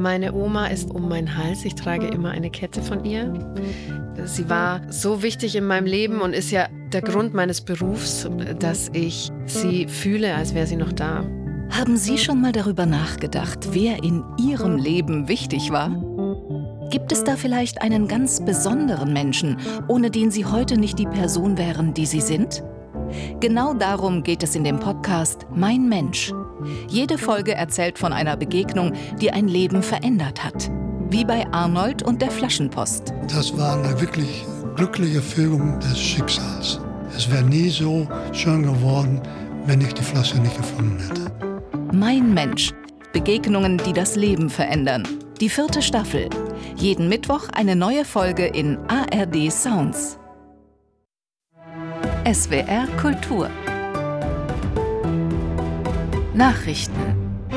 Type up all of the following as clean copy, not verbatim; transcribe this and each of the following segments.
Meine Oma ist um meinen Hals. Ich trage immer eine Kette von ihr. Sie war so wichtig in meinem Leben und ist ja der Grund meines Berufs, dass ich sie fühle, als wäre sie noch da. Haben Sie schon mal darüber nachgedacht, wer in Ihrem Leben wichtig war? Gibt es da vielleicht einen ganz besonderen Menschen, ohne den Sie heute nicht die Person wären, die Sie sind? Genau darum geht es in dem Podcast Mein Mensch. Jede Folge erzählt von einer Begegnung, die ein Leben verändert hat. Wie bei Arnold und der Flaschenpost. Das war eine wirklich glückliche Fügung des Schicksals. Es wäre nie so schön geworden, wenn ich die Flasche nicht gefunden hätte. Mein Mensch. Begegnungen, die das Leben verändern. Die 4. Staffel. Jeden Mittwoch eine neue Folge in ARD Sounds. SWR Kultur. Nachrichten.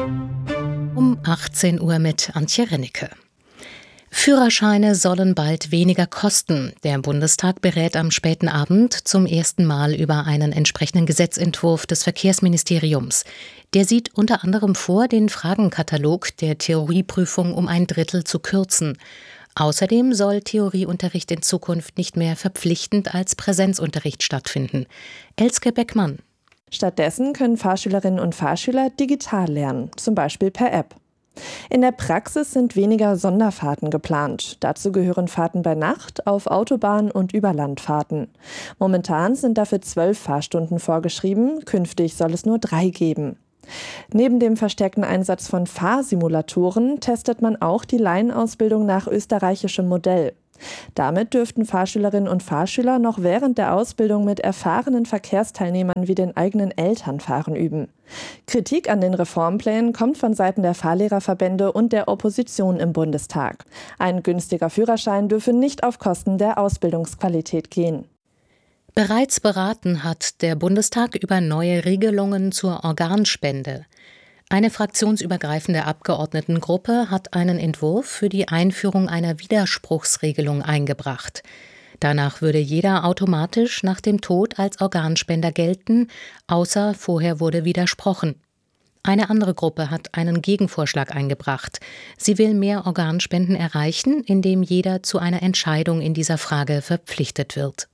Um 18 Uhr mit Antje Rennecke. Führerscheine sollen bald weniger kosten. Der Bundestag berät am späten Abend zum ersten Mal über einen entsprechenden Gesetzentwurf des Verkehrsministeriums. Der sieht unter anderem vor, den Fragenkatalog der Theorieprüfung um 1/3 zu kürzen. Außerdem soll Theorieunterricht in Zukunft nicht mehr verpflichtend als Präsenzunterricht stattfinden. Elske Beckmann. Stattdessen können Fahrschülerinnen und Fahrschüler digital lernen, zum Beispiel per App. In der Praxis sind weniger Sonderfahrten geplant. Dazu gehören Fahrten bei Nacht, auf Autobahn und Überlandfahrten. Momentan sind dafür 12 Fahrstunden vorgeschrieben, künftig soll es nur 3 geben. Neben dem verstärkten Einsatz von Fahrsimulatoren testet man auch die Laienausbildung nach österreichischem Modell. Damit dürften Fahrschülerinnen und Fahrschüler noch während der Ausbildung mit erfahrenen Verkehrsteilnehmern wie den eigenen Eltern fahren üben. Kritik an den Reformplänen kommt von Seiten der Fahrlehrerverbände und der Opposition im Bundestag. Ein günstiger Führerschein dürfe nicht auf Kosten der Ausbildungsqualität gehen. Bereits beraten hat der Bundestag über neue Regelungen zur Organspende. Eine fraktionsübergreifende Abgeordnetengruppe hat einen Entwurf für die Einführung einer Widerspruchsregelung eingebracht. Danach würde jeder automatisch nach dem Tod als Organspender gelten, außer vorher wurde widersprochen. Eine andere Gruppe hat einen Gegenvorschlag eingebracht. Sie will mehr Organspenden erreichen, indem jeder zu einer Entscheidung in dieser Frage verpflichtet wird.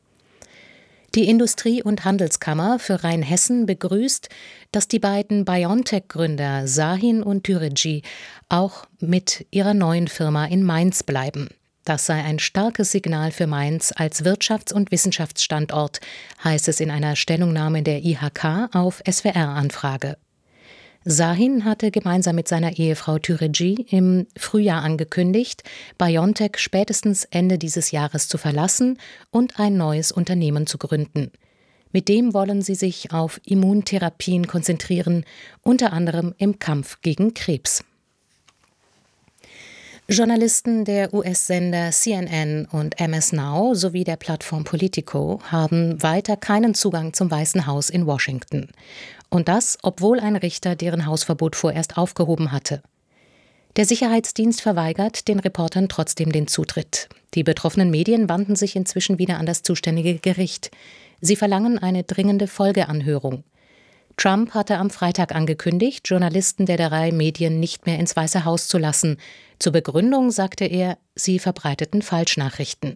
Die Industrie- und Handelskammer für Rheinhessen begrüßt, dass die beiden BioNTech-Gründer Sahin und Türeci auch mit ihrer neuen Firma in Mainz bleiben. Das sei ein starkes Signal für Mainz als Wirtschafts- und Wissenschaftsstandort, heißt es in einer Stellungnahme der IHK auf SWR-Anfrage. Sahin hatte gemeinsam mit seiner Ehefrau Türeci im Frühjahr angekündigt, BioNTech spätestens Ende dieses Jahres zu verlassen und ein neues Unternehmen zu gründen. Mit dem wollen sie sich auf Immuntherapien konzentrieren, unter anderem im Kampf gegen Krebs. Journalisten der US-Sender CNN und MS Now sowie der Plattform Politico haben weiter keinen Zugang zum Weißen Haus in Washington. Und das, obwohl ein Richter deren Hausverbot vorerst aufgehoben hatte. Der Sicherheitsdienst verweigert den Reportern trotzdem den Zutritt. Die betroffenen Medien wandten sich inzwischen wieder an das zuständige Gericht. Sie verlangen eine dringende Folgeanhörung. Trump hatte am Freitag angekündigt, Journalisten der 3 Medien nicht mehr ins Weiße Haus zu lassen. Zur Begründung sagte er, sie verbreiteten Falschnachrichten.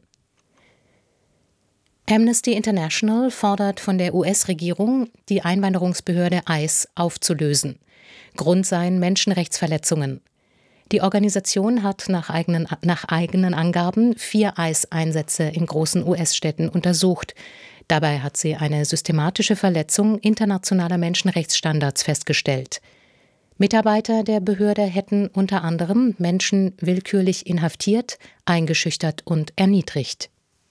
Amnesty International fordert von der US-Regierung, die Einwanderungsbehörde ICE aufzulösen. Grund seien Menschenrechtsverletzungen. Die Organisation hat nach eigenen Angaben 4 ICE-Einsätze in großen US-Städten untersucht. Dabei hat sie eine systematische Verletzung internationaler Menschenrechtsstandards festgestellt. Mitarbeiter der Behörde hätten unter anderem Menschen willkürlich inhaftiert, eingeschüchtert und erniedrigt.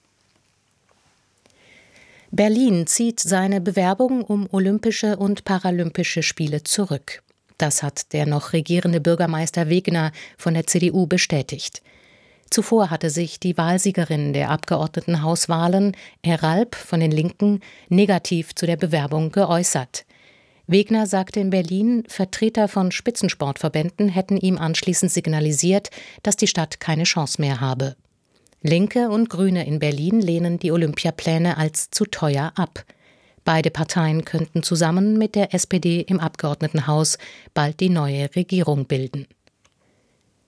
Berlin zieht seine Bewerbung um Olympische und Paralympische Spiele zurück. Das hat der noch regierende Bürgermeister Wegner von der CDU bestätigt. Zuvor hatte sich die Wahlsiegerin der Abgeordnetenhauswahlen, Eralp von den Linken, negativ zu der Bewerbung geäußert. Wegner sagte in Berlin, Vertreter von Spitzensportverbänden hätten ihm anschließend signalisiert, dass die Stadt keine Chance mehr habe. Linke und Grüne in Berlin lehnen die Olympiapläne als zu teuer ab. Beide Parteien könnten zusammen mit der SPD im Abgeordnetenhaus bald die neue Regierung bilden.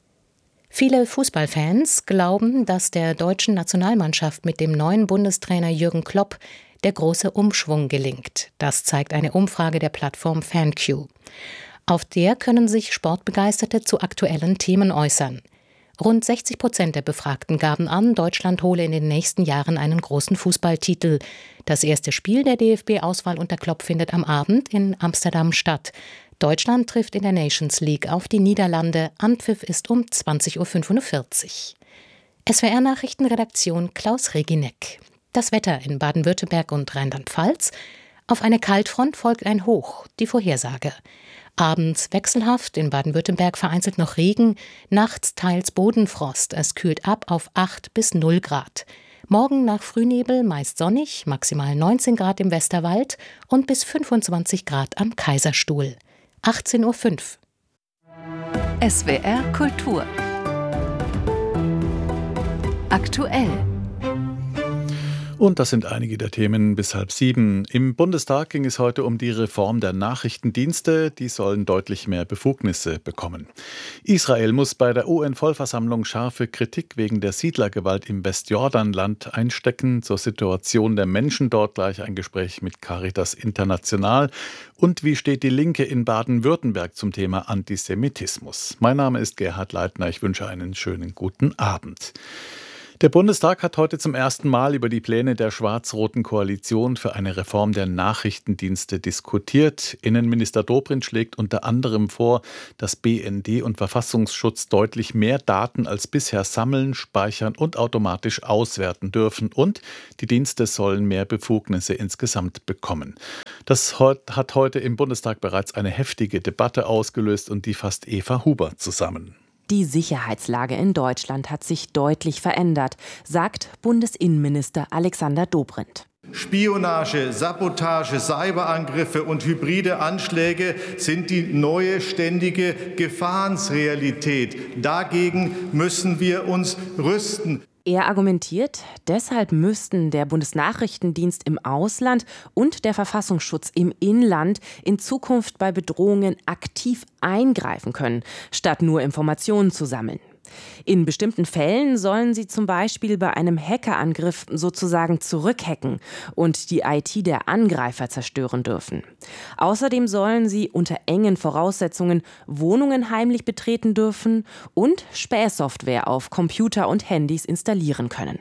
Viele Fußballfans glauben, dass der deutschen Nationalmannschaft mit dem neuen Bundestrainer Jürgen Klopp der große Umschwung gelingt. Das zeigt eine Umfrage der Plattform FanQ. Auf der können sich Sportbegeisterte zu aktuellen Themen äußern. Rund 60% der Befragten gaben an, Deutschland hole in den nächsten Jahren einen großen Fußballtitel. Das erste Spiel der DFB-Auswahl unter Klopp findet am Abend in Amsterdam statt. Deutschland trifft in der Nations League auf die Niederlande. Anpfiff ist um 20.45 Uhr. SWR-Nachrichtenredaktion Klaus Regineck. Das Wetter in Baden-Württemberg und Rheinland-Pfalz. Auf eine Kaltfront folgt ein Hoch, die Vorhersage. Abends wechselhaft, in Baden-Württemberg vereinzelt noch Regen, nachts teils Bodenfrost. Es kühlt ab auf 8 bis 0 Grad. Morgen nach Frühnebel meist sonnig, maximal 19 Grad im Westerwald und bis 25 Grad am Kaiserstuhl. 18.05 Uhr. SWR Kultur. Aktuell. Und das sind einige der Themen bis 6:30. Im Bundestag ging es heute um die Reform der Nachrichtendienste. Die sollen deutlich mehr Befugnisse bekommen. Israel muss bei der UN-Vollversammlung scharfe Kritik wegen der Siedlergewalt im Westjordanland einstecken. Zur Situation der Menschen dort gleich ein Gespräch mit Caritas International. Und wie steht die Linke in Baden-Württemberg zum Thema Antisemitismus? Mein Name ist Gerhard Leitner. Ich wünsche einen schönen guten Abend. Der Bundestag hat heute zum ersten Mal über die Pläne der schwarz-roten Koalition für eine Reform der Nachrichtendienste diskutiert. Innenminister Dobrindt schlägt unter anderem vor, dass BND und Verfassungsschutz deutlich mehr Daten als bisher sammeln, speichern und automatisch auswerten dürfen. Und die Dienste sollen mehr Befugnisse insgesamt bekommen. Das hat heute im Bundestag bereits eine heftige Debatte ausgelöst und die fasst Eva Huber zusammen. Die Sicherheitslage in Deutschland hat sich deutlich verändert, sagt Bundesinnenminister Alexander Dobrindt. Spionage, Sabotage, Cyberangriffe und hybride Anschläge sind die neue ständige Gefahrensrealität. Dagegen müssen wir uns rüsten. Er argumentiert, deshalb müssten der Bundesnachrichtendienst im Ausland und der Verfassungsschutz im Inland in Zukunft bei Bedrohungen aktiv eingreifen können, statt nur Informationen zu sammeln. In bestimmten Fällen sollen sie zum Beispiel bei einem Hackerangriff sozusagen zurückhacken und die IT der Angreifer zerstören dürfen. Außerdem sollen sie unter engen Voraussetzungen Wohnungen heimlich betreten dürfen und Spähsoftware auf Computer und Handys installieren können.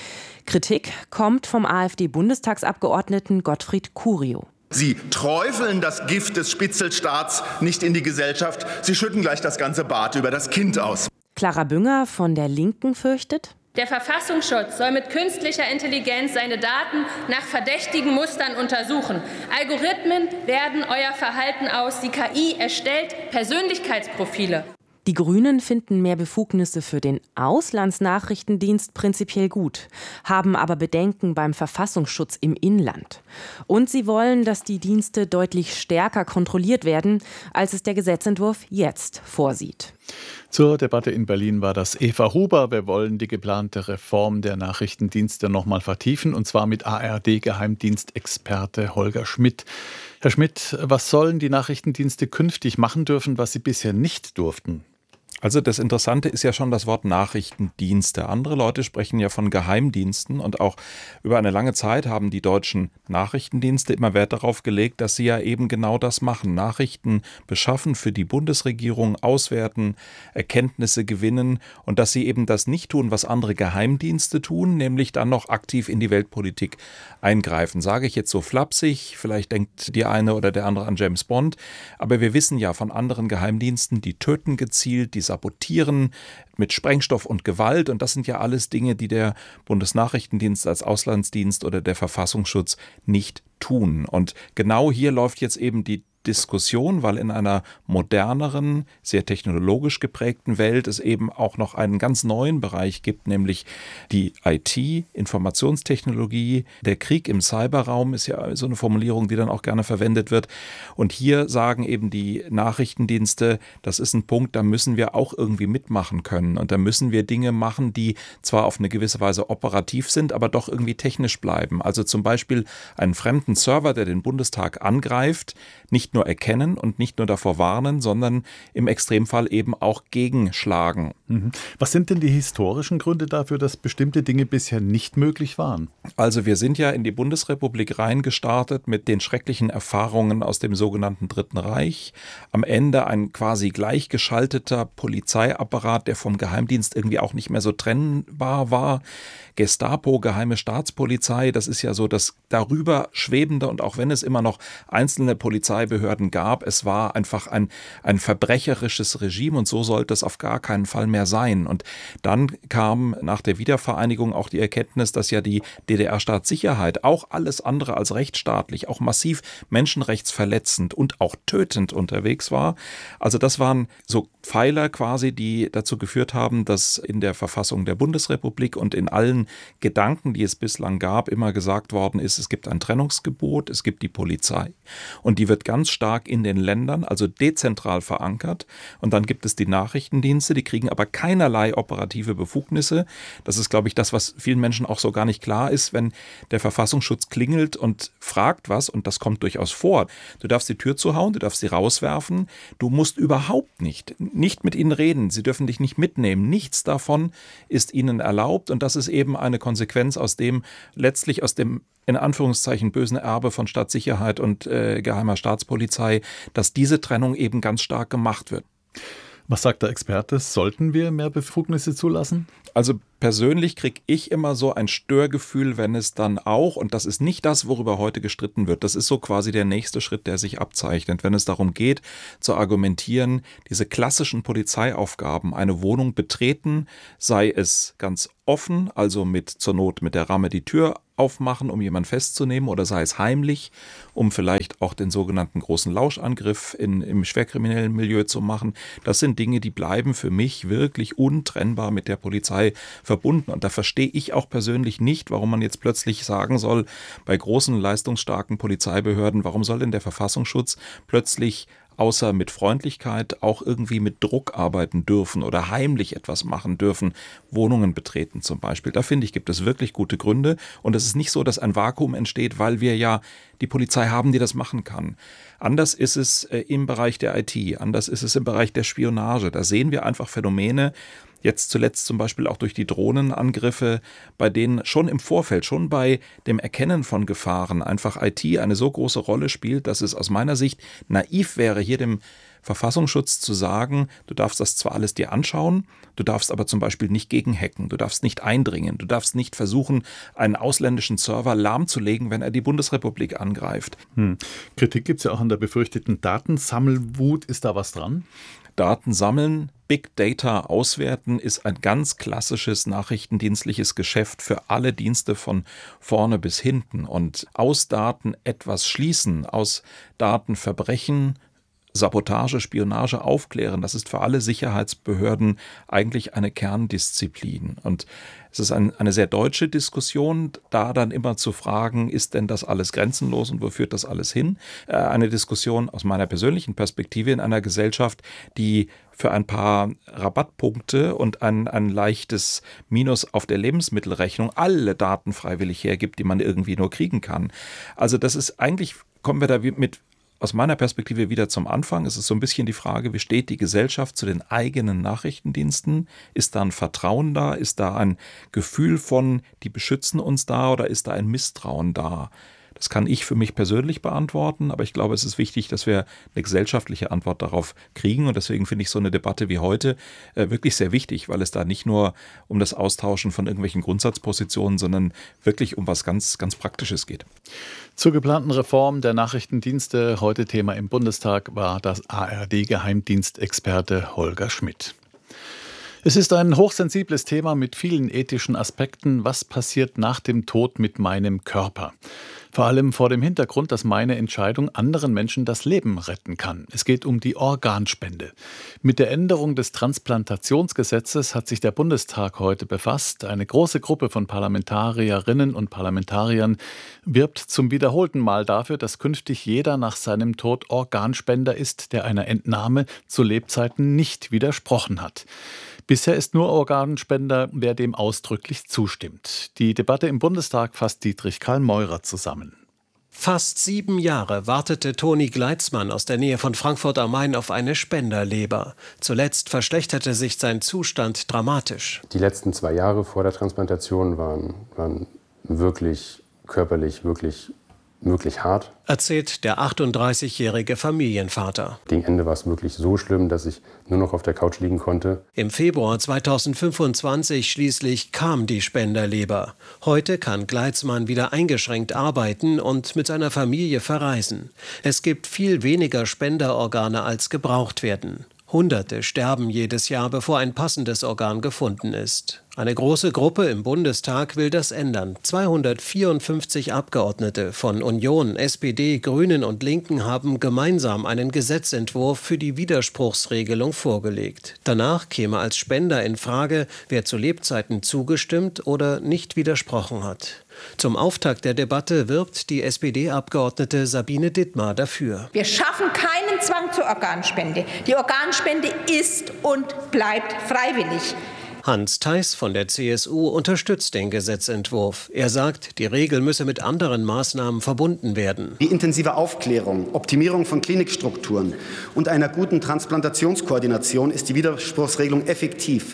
Kritik kommt vom AfD-Bundestagsabgeordneten Gottfried Curio. Sie träufeln das Gift des Spitzelstaats nicht in die Gesellschaft, sie schütten gleich das ganze Bad über das Kind aus. Clara Bünger von der Linken fürchtet: Der Verfassungsschutz soll mit künstlicher Intelligenz seine Daten nach verdächtigen Mustern untersuchen. Algorithmen werten euer Verhalten aus. Die KI erstellt Persönlichkeitsprofile. Die Grünen finden mehr Befugnisse für den Auslandsnachrichtendienst prinzipiell gut, haben aber Bedenken beim Verfassungsschutz im Inland. Und sie wollen, dass die Dienste deutlich stärker kontrolliert werden, als es der Gesetzentwurf jetzt vorsieht. Zur Debatte in Berlin war das Eva Huber. Wir wollen die geplante Reform der Nachrichtendienste nochmal vertiefen, und zwar mit ARD-Geheimdienstexperte Holger Schmidt. Herr Schmidt, was sollen die Nachrichtendienste künftig machen dürfen, was sie bisher nicht durften? Also das Interessante ist ja schon das Wort Nachrichtendienste. Andere Leute sprechen ja von Geheimdiensten, und auch über eine lange Zeit haben die deutschen Nachrichtendienste immer Wert darauf gelegt, dass sie ja eben genau das machen. Nachrichten beschaffen für die Bundesregierung, auswerten, Erkenntnisse gewinnen, und dass sie eben das nicht tun, was andere Geheimdienste tun, nämlich dann noch aktiv in die Weltpolitik eingreifen. Sage ich jetzt so flapsig, vielleicht denkt die eine oder der andere an James Bond, aber wir wissen ja von anderen Geheimdiensten, die töten gezielt, die sabotieren mit Sprengstoff und Gewalt, und das sind ja alles Dinge, die der Bundesnachrichtendienst als Auslandsdienst oder der Verfassungsschutz nicht tun. Und genau hier läuft jetzt eben die Diskussion, weil in einer moderneren, sehr technologisch geprägten Welt es eben auch noch einen ganz neuen Bereich gibt, nämlich die IT, Informationstechnologie. Der Krieg im Cyberraum ist ja so eine Formulierung, die dann auch gerne verwendet wird. Und hier sagen eben die Nachrichtendienste, das ist ein Punkt, da müssen wir auch irgendwie mitmachen können. Und da müssen wir Dinge machen, die zwar auf eine gewisse Weise operativ sind, aber doch irgendwie technisch bleiben. Also zum Beispiel einen fremden Server, der den Bundestag angreift, nicht nicht nur erkennen und nicht nur davor warnen, sondern im Extremfall eben auch gegenschlagen. Was sind denn die historischen Gründe dafür, dass bestimmte Dinge bisher nicht möglich waren? Also wir sind ja in die Bundesrepublik reingestartet mit den schrecklichen Erfahrungen aus dem sogenannten Dritten Reich. Am Ende ein quasi gleichgeschalteter Polizeiapparat, der vom Geheimdienst irgendwie auch nicht mehr so trennbar war. Gestapo, geheime Staatspolizei, das ist ja so das darüber schwebende, und auch wenn es immer noch einzelne Polizeibehörden gab, es war einfach ein verbrecherisches Regime, und so sollte es auf gar keinen Fall mehr sein. Und dann kam nach der Wiedervereinigung auch die Erkenntnis, dass ja die DDR-Staatssicherheit auch alles andere als rechtsstaatlich, auch massiv menschenrechtsverletzend und auch tötend unterwegs war. Also das waren so Pfeiler quasi, die dazu geführt haben, dass in der Verfassung der Bundesrepublik und in allen Gedanken, die es bislang gab, immer gesagt worden ist, es gibt ein Trennungsgebot, es gibt die Polizei. Und die wird ganz stark in den Ländern, also dezentral verankert. Und dann gibt es die Nachrichtendienste, die kriegen aber keinerlei operative Befugnisse. Das ist, glaube ich, das, was vielen Menschen auch so gar nicht klar ist, wenn der Verfassungsschutz klingelt und fragt was, und das kommt durchaus vor. Du darfst die Tür zuhauen, du darfst sie rauswerfen, du musst überhaupt nicht mit ihnen reden, sie dürfen dich nicht mitnehmen. Nichts davon ist ihnen erlaubt, und das ist eben eine Konsequenz aus dem in Anführungszeichen bösen Erbe von Staatssicherheit und geheimer Staatspolizei, dass diese Trennung eben ganz stark gemacht wird. Was sagt der Experte? Sollten wir mehr Befugnisse zulassen? Also persönlich kriege ich immer so ein Störgefühl, wenn es dann auch, und das ist nicht das, worüber heute gestritten wird, das ist so quasi der nächste Schritt, der sich abzeichnet, wenn es darum geht, zu argumentieren, diese klassischen Polizeiaufgaben, eine Wohnung betreten, sei es ganz offen, also zur Not mit der Ramme die Tür aufmachen, um jemanden festzunehmen, oder sei es heimlich, um vielleicht auch den sogenannten großen Lauschangriff im schwerkriminellen Milieu zu machen. Das sind Dinge, die bleiben für mich wirklich untrennbar mit der Polizei verbunden. Und da verstehe ich auch persönlich nicht, warum man jetzt plötzlich sagen soll, bei großen, leistungsstarken Polizeibehörden, warum soll denn der Verfassungsschutz plötzlich außer mit Freundlichkeit auch irgendwie mit Druck arbeiten dürfen oder heimlich etwas machen dürfen, Wohnungen betreten zum Beispiel. Da finde ich, gibt es wirklich gute Gründe, und es ist nicht so, dass ein Vakuum entsteht, weil wir ja die Polizei haben, die das machen kann. Anders ist es im Bereich der IT, anders ist es im Bereich der Spionage. Da sehen wir einfach Phänomene, jetzt zuletzt zum Beispiel auch durch die Drohnenangriffe, bei denen schon im Vorfeld, schon bei dem Erkennen von Gefahren einfach IT eine so große Rolle spielt, dass es aus meiner Sicht naiv wäre, hier dem Verfassungsschutz zu sagen, du darfst das zwar alles dir anschauen, du darfst aber zum Beispiel nicht gegenhacken, du darfst nicht eindringen, du darfst nicht versuchen, einen ausländischen Server lahmzulegen, wenn er die Bundesrepublik angreift. Kritik gibt es ja auch an der befürchteten Datensammelwut. Ist da was dran? Daten sammeln, Big Data auswerten ist ein ganz klassisches nachrichtendienstliches Geschäft für alle Dienste von vorne bis hinten. Und aus Daten etwas schließen, aus Daten Verbrechen, Sabotage, Spionage aufklären, das ist für alle Sicherheitsbehörden eigentlich eine Kerndisziplin. Und es ist eine sehr deutsche Diskussion, da dann immer zu fragen, ist denn das alles grenzenlos und wo führt das alles hin? Eine Diskussion aus meiner persönlichen Perspektive in einer Gesellschaft, die für ein paar Rabattpunkte und ein leichtes Minus auf der Lebensmittelrechnung alle Daten freiwillig hergibt, die man irgendwie nur kriegen kann. Also das ist eigentlich, kommen wir da mit aus meiner Perspektive wieder zum Anfang. Es ist so ein bisschen die Frage, wie steht die Gesellschaft zu den eigenen Nachrichtendiensten? Ist da ein Vertrauen da? Ist da ein Gefühl von, die beschützen uns da, oder ist da ein Misstrauen da? Das kann ich für mich persönlich beantworten, aber ich glaube, es ist wichtig, dass wir eine gesellschaftliche Antwort darauf kriegen, und deswegen finde ich so eine Debatte wie heute wirklich sehr wichtig, weil es da nicht nur um das Austauschen von irgendwelchen Grundsatzpositionen, sondern wirklich um was ganz, ganz Praktisches geht. Zur geplanten Reform der Nachrichtendienste, heute Thema im Bundestag, war das ARD-Geheimdienstexperte Holger Schmidt. Es ist ein hochsensibles Thema mit vielen ethischen Aspekten. Was passiert nach dem Tod mit meinem Körper? Vor allem vor dem Hintergrund, dass meine Entscheidung anderen Menschen das Leben retten kann. Es geht um die Organspende. Mit der Änderung des Transplantationsgesetzes hat sich der Bundestag heute befasst. Eine große Gruppe von Parlamentarierinnen und Parlamentariern wirbt zum wiederholten Mal dafür, dass künftig jeder nach seinem Tod Organspender ist, der einer Entnahme zu Lebzeiten nicht widersprochen hat. Bisher ist nur Organspender, wer dem ausdrücklich zustimmt. Die Debatte im Bundestag fasst Dietrich Karl Meurer zusammen. Fast 7 Jahre wartete Toni Gleitzmann aus der Nähe von Frankfurt am Main auf eine Spenderleber. Zuletzt verschlechterte sich sein Zustand dramatisch. Die letzten 2 Jahre vor der Transplantation waren wirklich körperlich, wirklich hart. Erzählt der 38-jährige Familienvater. Gegen Ende war es wirklich so schlimm, dass ich nur noch auf der Couch liegen konnte. Im Februar 2025 schließlich kam die Spenderleber. Heute kann Gleitzmann wieder eingeschränkt arbeiten und mit seiner Familie verreisen. Es gibt viel weniger Spenderorgane, als gebraucht werden. Hunderte sterben jedes Jahr, bevor ein passendes Organ gefunden ist. Eine große Gruppe im Bundestag will das ändern. 254 Abgeordnete von Union, SPD, Grünen und Linken haben gemeinsam einen Gesetzentwurf für die Widerspruchsregelung vorgelegt. Danach käme als Spender in Frage, wer zu Lebzeiten zugestimmt oder nicht widersprochen hat. Zum Auftakt der Debatte wirbt die SPD-Abgeordnete Sabine Dittmar dafür. Wir schaffen keinen Zwang zur Organspende. Die Organspende ist und bleibt freiwillig. Hans Theis von der CSU unterstützt den Gesetzentwurf. Er sagt, die Regel müsse mit anderen Maßnahmen verbunden werden. Die intensive Aufklärung, Optimierung von Klinikstrukturen und einer guten Transplantationskoordination ist die Widerspruchsregelung effektiv.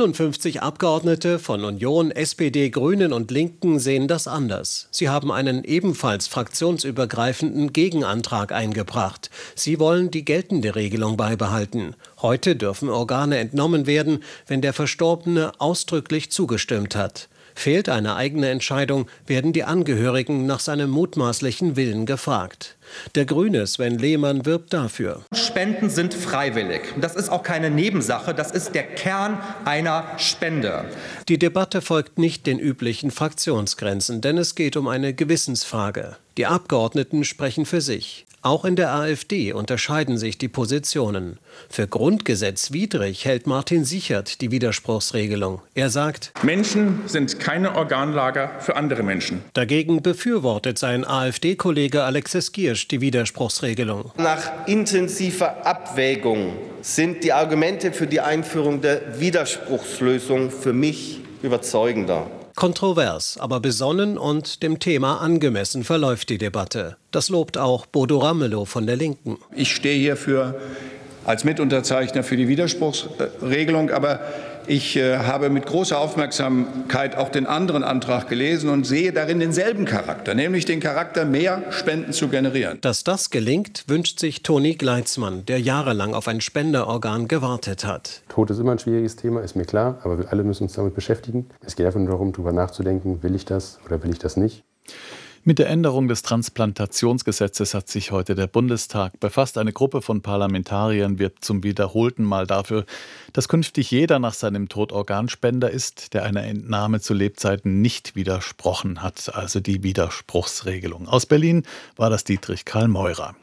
58 Abgeordnete von Union, SPD, Grünen und Linken sehen das anders. Sie haben einen ebenfalls fraktionsübergreifenden Gegenantrag eingebracht. Sie wollen die geltende Regelung beibehalten. Heute dürfen Organe entnommen werden, wenn der Verstorbene ausdrücklich zugestimmt hat. Fehlt eine eigene Entscheidung, werden die Angehörigen nach seinem mutmaßlichen Willen gefragt. Der Grüne Sven Lehmann wirbt dafür. Spenden sind freiwillig. Das ist auch keine Nebensache, das ist der Kern einer Spende. Die Debatte folgt nicht den üblichen Fraktionsgrenzen, denn es geht um eine Gewissensfrage. Die Abgeordneten sprechen für sich. Auch in der AfD unterscheiden sich die Positionen. Für grundgesetzwidrig hält Martin Sichert die Widerspruchsregelung. Er sagt, Menschen sind keine Organlager für andere Menschen. Dagegen befürwortet sein AfD-Kollege Alexis Giersch die Widerspruchsregelung. Nach intensiver Abwägung sind die Argumente für die Einführung der Widerspruchslösung für mich überzeugender. Kontrovers, aber besonnen und dem Thema angemessen verläuft die Debatte. Das lobt auch Bodo Ramelow von der Linken. Ich stehe hier als Mitunterzeichner für die Widerspruchsregelung, aber ich habe mit großer Aufmerksamkeit auch den anderen Antrag gelesen und sehe darin denselben Charakter, nämlich den Charakter, mehr Spenden zu generieren. Dass das gelingt, wünscht sich Toni Gleitzmann, der jahrelang auf ein Spenderorgan gewartet hat. Tod ist immer ein schwieriges Thema, ist mir klar, aber wir alle müssen uns damit beschäftigen. Es geht einfach nur darum, darüber nachzudenken, will ich das oder will ich das nicht. Mit der Änderung des Transplantationsgesetzes hat sich heute der Bundestag befasst. Eine Gruppe von Parlamentariern wirbt zum wiederholten Mal dafür, dass künftig jeder nach seinem Tod Organspender ist, der einer Entnahme zu Lebzeiten nicht widersprochen hat, also die Widerspruchsregelung. Aus Berlin war das Dietrich Karl Meurer.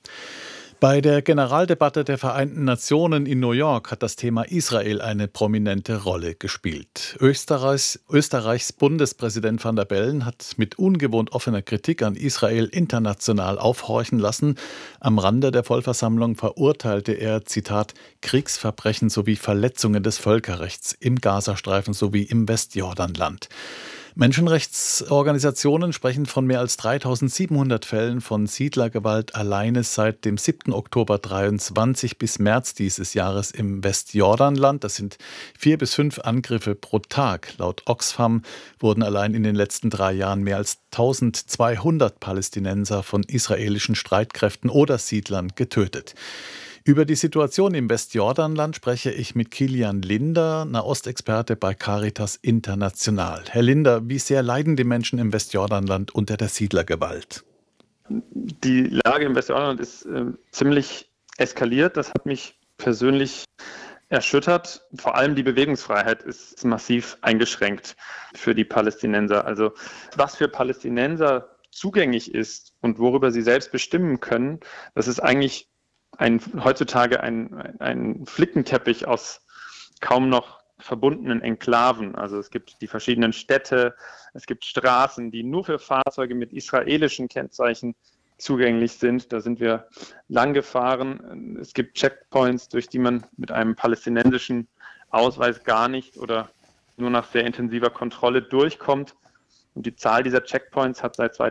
Bei der Generaldebatte der Vereinten Nationen in New York hat das Thema Israel eine prominente Rolle gespielt. Österreichs Bundespräsident Van der Bellen hat mit ungewohnt offener Kritik an Israel international aufhorchen lassen. Am Rande der Vollversammlung verurteilte er, Zitat, Kriegsverbrechen sowie Verletzungen des Völkerrechts im Gazastreifen sowie im Westjordanland. Menschenrechtsorganisationen sprechen von mehr als 3700 Fällen von Siedlergewalt alleine seit dem 7. Oktober 23 bis März dieses Jahres im Westjordanland. Das sind 4 bis 5 Angriffe pro Tag. Laut Oxfam wurden allein in den letzten 3 Jahren mehr als 1200 Palästinenser von israelischen Streitkräften oder Siedlern getötet. Über die Situation im Westjordanland spreche ich mit Kilian Linder, Nahostexperte bei Caritas International. Herr Linder, wie sehr leiden die Menschen im Westjordanland unter der Siedlergewalt? Die Lage im Westjordanland ist ziemlich eskaliert. Das hat mich persönlich erschüttert. Vor allem die Bewegungsfreiheit ist massiv eingeschränkt für die Palästinenser. Also was für Palästinenser zugänglich ist und worüber sie selbst bestimmen können, das ist eigentlich heutzutage ein Flickenteppich aus kaum noch verbundenen Enklaven. Also es gibt die verschiedenen Städte, es gibt Straßen, die nur für Fahrzeuge mit israelischen Kennzeichen zugänglich sind. Da sind wir lang gefahren. Es gibt Checkpoints, durch die man mit einem palästinensischen Ausweis gar nicht oder nur nach sehr intensiver Kontrolle durchkommt. Und die Zahl dieser Checkpoints hat seit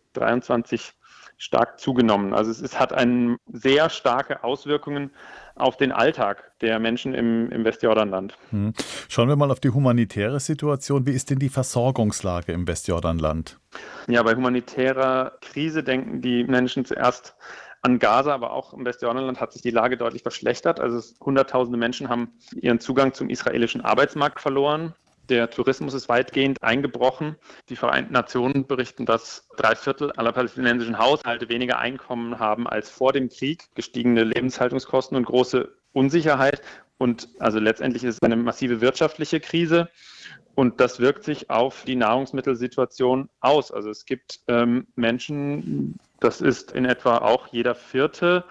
2023 stark zugenommen. Also es hat sehr starke Auswirkungen auf den Alltag der Menschen im Westjordanland. Schauen wir mal auf die humanitäre Situation. Wie ist denn die Versorgungslage im Westjordanland? Ja, bei humanitärer Krise denken die Menschen zuerst an Gaza, aber auch im Westjordanland hat sich die Lage deutlich verschlechtert. Also Hunderttausende Menschen haben ihren Zugang zum israelischen Arbeitsmarkt verloren. Der Tourismus ist weitgehend eingebrochen. Die Vereinten Nationen berichten, dass 3/4 aller palästinensischen Haushalte weniger Einkommen haben als vor dem Krieg, gestiegene Lebenshaltungskosten und große Unsicherheit. Und also letztendlich ist es eine massive wirtschaftliche Krise. Und das wirkt sich auf die Nahrungsmittelsituation aus. Also es gibt Menschen, das ist in etwa auch jeder Vierte,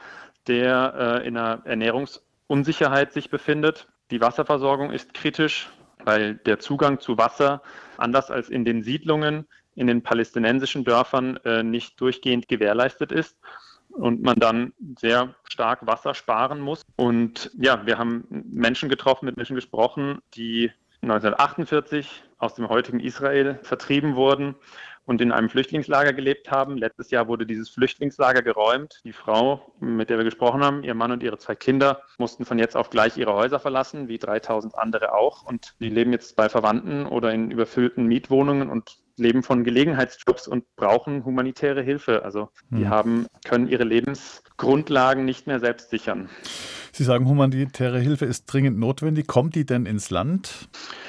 der in einer Ernährungsunsicherheit sich befindet. Die Wasserversorgung ist kritisch, weil der Zugang zu Wasser, anders als in den Siedlungen, in den palästinensischen Dörfern nicht durchgehend gewährleistet ist und man dann sehr stark Wasser sparen muss. Und ja, wir haben mit Menschen gesprochen, die 1948 aus dem heutigen Israel vertrieben wurden und in einem Flüchtlingslager gelebt haben. Letztes Jahr wurde dieses Flüchtlingslager geräumt. Die Frau, mit der wir gesprochen haben, ihr Mann und ihre 2 Kinder mussten von jetzt auf gleich ihre Häuser verlassen, wie 3000 andere auch. Und die leben jetzt bei Verwandten oder in überfüllten Mietwohnungen und leben von Gelegenheitsjobs und brauchen humanitäre Hilfe. Also die können ihre Lebensgrundlagen nicht mehr selbst sichern. Sie sagen, humanitäre Hilfe ist dringend notwendig. Kommt die denn ins Land?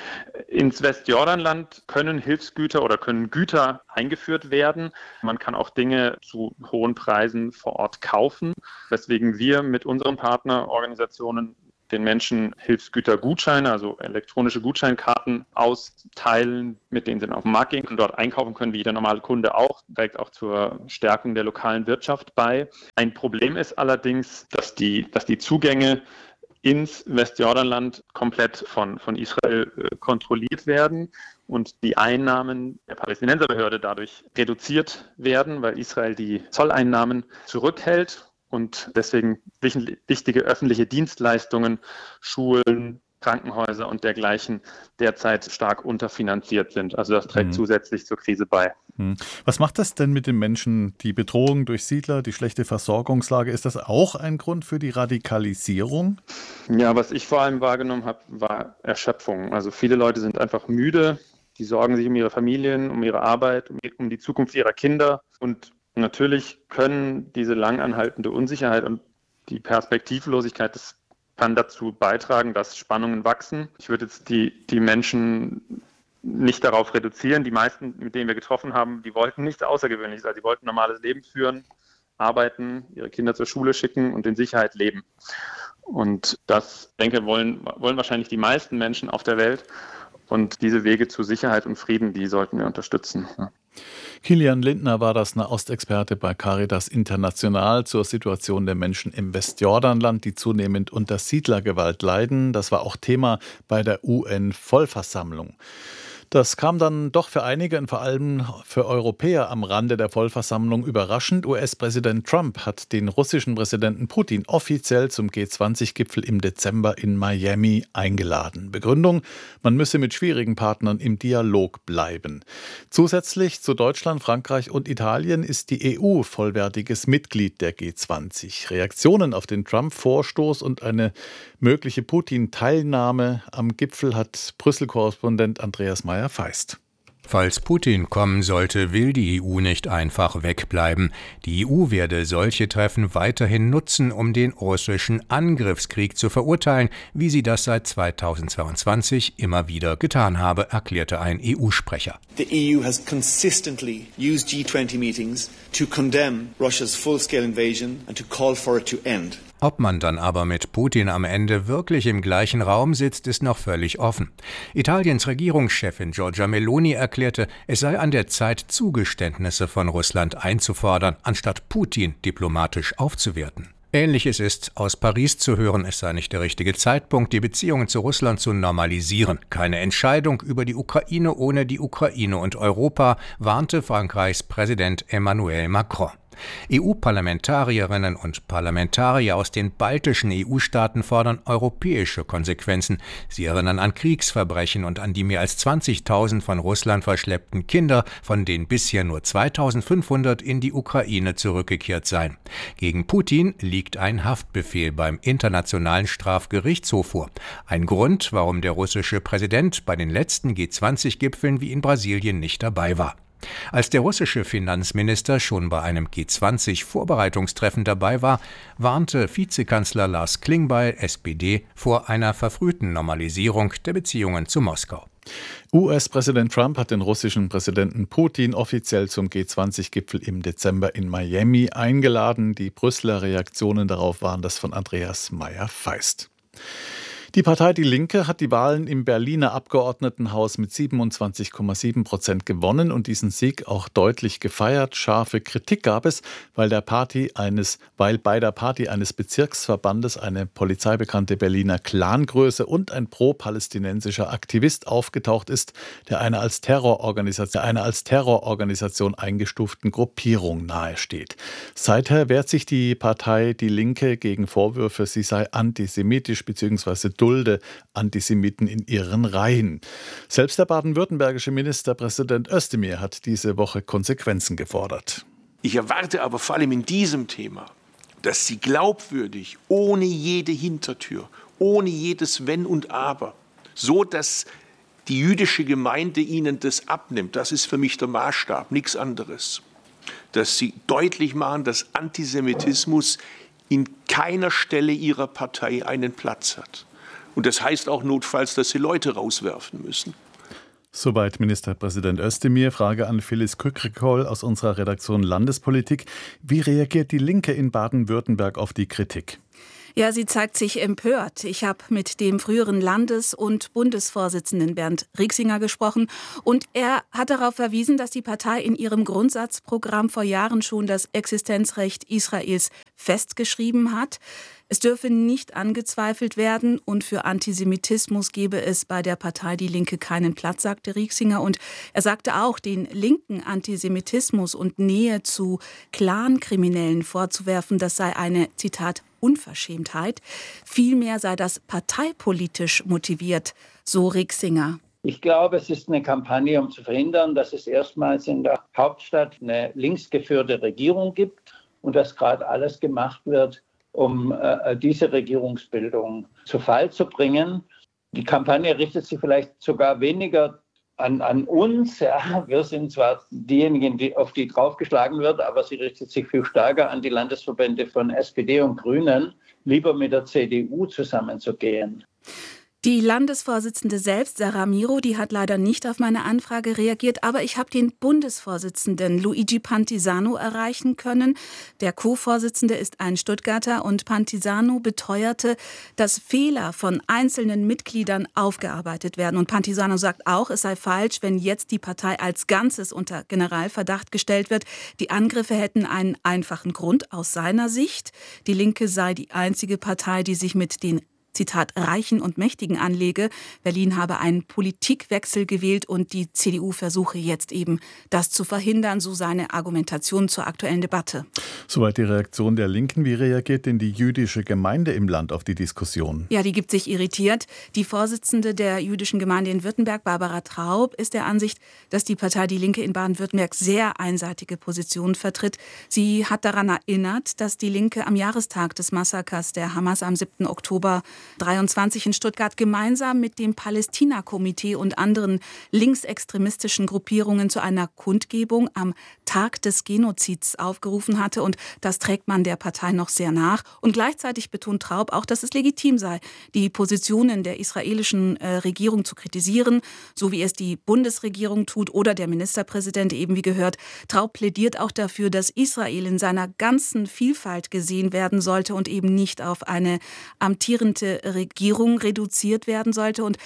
Ins Westjordanland können Hilfsgüter oder können Güter eingeführt werden. Man kann auch Dinge zu hohen Preisen vor Ort kaufen, weswegen wir mit unseren Partnerorganisationen den Menschen Hilfsgütergutscheine, also elektronische Gutscheinkarten austeilen, mit denen sie dann auf den Markt gehen und dort einkaufen können, wie jeder normale Kunde auch, trägt auch zur Stärkung der lokalen Wirtschaft bei. Ein Problem ist allerdings, dass die Zugänge ins Westjordanland komplett von Israel kontrolliert werden und die Einnahmen der Palästinenserbehörde dadurch reduziert werden, weil Israel die Zolleinnahmen zurückhält und deswegen wichtige öffentliche Dienstleistungen, Schulen, Krankenhäuser und dergleichen derzeit stark unterfinanziert sind. Also das trägt zusätzlich zur Krise bei. Was macht das denn mit den Menschen? Die Bedrohung durch Siedler, die schlechte Versorgungslage, ist das auch ein Grund für die Radikalisierung? Ja, was ich vor allem wahrgenommen habe, war Erschöpfung. Also viele Leute sind einfach müde, die sorgen sich um ihre Familien, um ihre Arbeit, um die Zukunft ihrer Kinder. Und natürlich können diese lang anhaltende Unsicherheit und die Perspektivlosigkeit, das kann dazu beitragen, dass Spannungen wachsen. Ich würde jetzt die Menschen nicht darauf reduzieren. Die meisten, mit denen wir getroffen haben, die wollten nichts Außergewöhnliches. Also sie wollten ein normales Leben führen, arbeiten, ihre Kinder zur Schule schicken und in Sicherheit leben. Und das, denke ich, wollen wahrscheinlich die meisten Menschen auf der Welt. Und diese Wege zu Sicherheit und Frieden, die sollten wir unterstützen. Ja. Kilian Lindner war das Nahostexperte bei Caritas International zur Situation der Menschen im Westjordanland, die zunehmend unter Siedlergewalt leiden. Das war auch Thema bei der UN-Vollversammlung. Das kam dann doch für einige und vor allem für Europäer am Rande der Vollversammlung überraschend. US-Präsident Trump hat den russischen Präsidenten Putin offiziell zum G20-Gipfel im Dezember in Miami eingeladen. Begründung: Man müsse mit schwierigen Partnern im Dialog bleiben. Zusätzlich zu Deutschland, Frankreich und Italien ist die EU vollwertiges Mitglied der G20. Reaktionen auf den Trump-Vorstoß und eine mögliche Putin-Teilnahme am Gipfel hat Brüssel-Korrespondent Andreas Meyer-Feist. Falls Putin kommen sollte, will die EU nicht einfach wegbleiben. Die EU werde solche Treffen weiterhin nutzen, um den russischen Angriffskrieg zu verurteilen, wie sie das seit 2022 immer wieder getan habe, erklärte ein EU-Sprecher. The EU has consistently used G20 meetings to condemn Russia's full-scale invasion and to call for it to end. Ob man dann aber mit Putin am Ende wirklich im gleichen Raum sitzt, ist noch völlig offen. Italiens Regierungschefin Giorgia Meloni erklärte, es sei an der Zeit, Zugeständnisse von Russland einzufordern, anstatt Putin diplomatisch aufzuwerten. Ähnliches ist aus Paris zu hören, es sei nicht der richtige Zeitpunkt, die Beziehungen zu Russland zu normalisieren. Keine Entscheidung über die Ukraine ohne die Ukraine und Europa, warnte Frankreichs Präsident Emmanuel Macron. EU-Parlamentarierinnen und Parlamentarier aus den baltischen EU-Staaten fordern europäische Konsequenzen. Sie erinnern an Kriegsverbrechen und an die mehr als 20.000 von Russland verschleppten Kinder, von denen bisher nur 2.500 in die Ukraine zurückgekehrt seien. Gegen Putin liegt ein Haftbefehl beim Internationalen Strafgerichtshof vor. Ein Grund, warum der russische Präsident bei den letzten G20-Gipfeln wie in Brasilien nicht dabei war. Als der russische Finanzminister schon bei einem G20-Vorbereitungstreffen dabei war, warnte Vizekanzler Lars Klingbeil, SPD, vor einer verfrühten Normalisierung der Beziehungen zu Moskau. US-Präsident Trump hat den russischen Präsidenten Putin offiziell zum G20-Gipfel im Dezember in Miami eingeladen. Die Brüsseler Reaktionen darauf waren das von Andreas Meyer-Feist. Die Partei Die Linke hat die Wahlen im Berliner Abgeordnetenhaus mit 27,7% gewonnen und diesen Sieg auch deutlich gefeiert. Scharfe Kritik gab es, weil bei der Party eines Bezirksverbandes eine polizeibekannte Berliner Clangröße und ein pro-palästinensischer Aktivist aufgetaucht ist, der einer als Terrororganisation eingestuften Gruppierung nahesteht. Seither wehrt sich die Partei Die Linke gegen Vorwürfe, sie sei antisemitisch bzw. dulde Antisemiten in ihren Reihen. Selbst der baden-württembergische Ministerpräsident Özdemir hat diese Woche Konsequenzen gefordert. Ich erwarte aber vor allem in diesem Thema, dass Sie glaubwürdig, ohne jede Hintertür, ohne jedes Wenn und Aber, so dass die jüdische Gemeinde Ihnen das abnimmt, das ist für mich der Maßstab, nichts anderes, dass Sie deutlich machen, dass Antisemitismus in keiner Stelle Ihrer Partei einen Platz hat. Und das heißt auch notfalls, dass Sie Leute rauswerfen müssen. Soweit Ministerpräsident Özdemir. Frage an Phyllis Kükrikol aus unserer Redaktion Landespolitik. Wie reagiert die Linke in Baden-Württemberg auf die Kritik? Ja, sie zeigt sich empört. Ich habe mit dem früheren Landes- und Bundesvorsitzenden Bernd Rixinger gesprochen und er hat darauf verwiesen, dass die Partei in ihrem Grundsatzprogramm vor Jahren schon das Existenzrecht Israels festgeschrieben hat. Es dürfe nicht angezweifelt werden und für Antisemitismus gebe es bei der Partei Die Linke keinen Platz, sagte Rixinger. Und er sagte auch, den linken Antisemitismus und Nähe zu Clankriminellen vorzuwerfen, das sei eine, Zitat, Unverschämtheit. Vielmehr sei das parteipolitisch motiviert, so Rixinger. Ich glaube, es ist eine Kampagne, um zu verhindern, dass es erstmals in der Hauptstadt eine linksgeführte Regierung gibt und dass gerade alles gemacht wird, um diese Regierungsbildung zu Fall zu bringen. Die Kampagne richtet sich vielleicht sogar weniger an uns. Ja. Wir sind zwar diejenigen, auf die draufgeschlagen wird, aber sie richtet sich viel stärker an die Landesverbände von SPD und Grünen, lieber mit der CDU zusammenzugehen. Die Landesvorsitzende selbst, Sarah Miro, die hat leider nicht auf meine Anfrage reagiert, aber ich habe den Bundesvorsitzenden Luigi Pantisano erreichen können. Der Co-Vorsitzende ist ein Stuttgarter und Pantisano beteuerte, dass Fehler von einzelnen Mitgliedern aufgearbeitet werden. Und Pantisano sagt auch, es sei falsch, wenn jetzt die Partei als Ganzes unter Generalverdacht gestellt wird. Die Angriffe hätten einen einfachen Grund aus seiner Sicht. Die Linke sei die einzige Partei, die sich mit den Zitat, Reichen und Mächtigen anlege. Berlin habe einen Politikwechsel gewählt und die CDU versuche jetzt eben, das zu verhindern, so seine Argumentation zur aktuellen Debatte. Soweit die Reaktion der Linken. Wie reagiert denn die jüdische Gemeinde im Land auf die Diskussion? Ja, die gibt sich irritiert. Die Vorsitzende der jüdischen Gemeinde in Württemberg, Barbara Traub, ist der Ansicht, dass die Partei Die Linke in Baden-Württemberg sehr einseitige Positionen vertritt. Sie hat daran erinnert, dass die Linke am Jahrestag des Massakers der Hamas am 7. Oktober 23 in Stuttgart gemeinsam mit dem Palästina-Komitee und anderen linksextremistischen Gruppierungen zu einer Kundgebung am Tag des Genozids aufgerufen hatte. Und das trägt man der Partei noch sehr nach. Und gleichzeitig betont Traub auch, dass es legitim sei, die Positionen der israelischen Regierung zu kritisieren, so wie es die Bundesregierung tut oder der Ministerpräsident eben wie gehört. Traub plädiert auch dafür, dass Israel in seiner ganzen Vielfalt gesehen werden sollte und eben nicht auf eine amtierende Regierung reduziert werden sollte. Und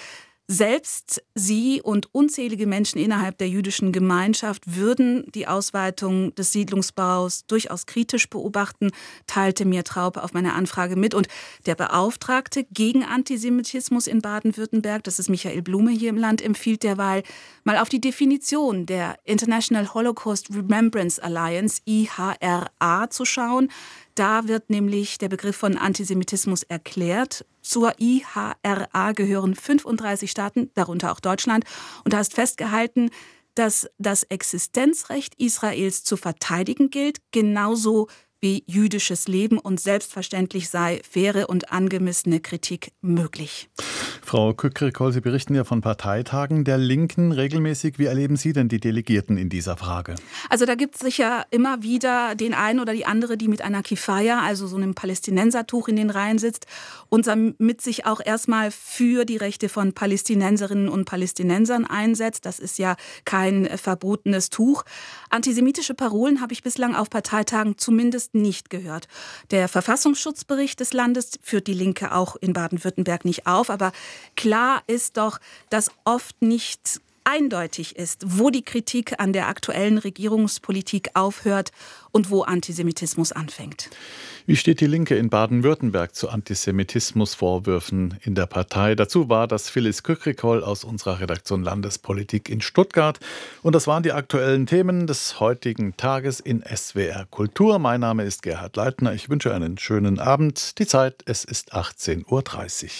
Selbst sie und unzählige Menschen innerhalb der jüdischen Gemeinschaft würden die Ausweitung des Siedlungsbaus durchaus kritisch beobachten, teilte mir Traub auf meine Anfrage mit. Und der Beauftragte gegen Antisemitismus in Baden-Württemberg, das ist Michael Blume hier im Land, empfiehlt derweil, mal auf die Definition der International Holocaust Remembrance Alliance, IHRA, zu schauen. Da wird nämlich der Begriff von Antisemitismus erklärt. Zur IHRA gehören 35 Staaten, darunter auch Deutschland. Und da ist festgehalten, dass das Existenzrecht Israels zu verteidigen gilt, genauso wie jüdisches Leben, und selbstverständlich sei faire und angemessene Kritik möglich. Frau Kükrikol, Sie berichten ja von Parteitagen der Linken regelmäßig. Wie erleben Sie denn die Delegierten in dieser Frage? Also da gibt es sicher immer wieder den einen oder die andere, die mit einer Kifaya, also so einem Palästinensertuch in den Reihen sitzt und damit sich auch erstmal für die Rechte von Palästinenserinnen und Palästinensern einsetzt. Das ist ja kein verbotenes Tuch. Antisemitische Parolen habe ich bislang auf Parteitagen zumindest nicht gehört. Der Verfassungsschutzbericht des Landes führt die Linke auch in Baden-Württemberg nicht auf, aber klar ist doch, dass oft nicht eindeutig ist, wo die Kritik an der aktuellen Regierungspolitik aufhört und wo Antisemitismus anfängt. Wie steht die Linke in Baden-Württemberg zu Antisemitismusvorwürfen in der Partei? Dazu war das Phyllis Kükrikol aus unserer Redaktion Landespolitik in Stuttgart. Und das waren die aktuellen Themen des heutigen Tages in SWR Kultur. Mein Name ist Gerhard Leitner. Ich wünsche einen schönen Abend. Die Zeit, es ist 18:30 Uhr.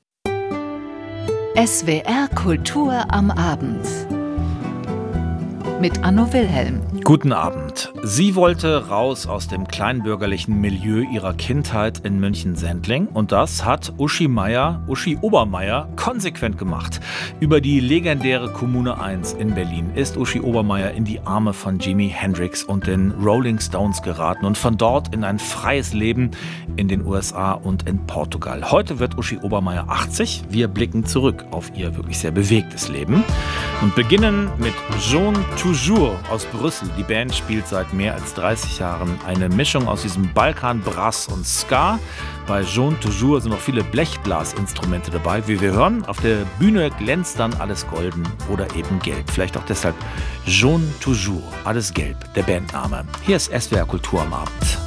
SWR Kultur am Abend mit Anno Wilhelm. Guten Abend. Sie wollte raus aus dem kleinbürgerlichen Milieu ihrer Kindheit in München-Sendling und das hat Uschi Obermeier konsequent gemacht. Über die legendäre Kommune 1 in Berlin ist Uschi Obermeier in die Arme von Jimi Hendrix und den Rolling Stones geraten und von dort in ein freies Leben in den USA und in Portugal. Heute wird Uschi Obermeier 80. Wir blicken zurück auf ihr wirklich sehr bewegtes Leben und beginnen mit Jean Toujours aus Brüssel. Die Band spielt seit mehr als 30 Jahren eine Mischung aus diesem Balkan-Brass und Ska. Bei Jean Toujours sind noch viele Blechblasinstrumente dabei. Wie wir hören, auf der Bühne glänzt dann alles golden oder eben gelb. Vielleicht auch deshalb Jean Toujours, alles gelb, der Bandname. Hier ist SWR Kultur am Abend.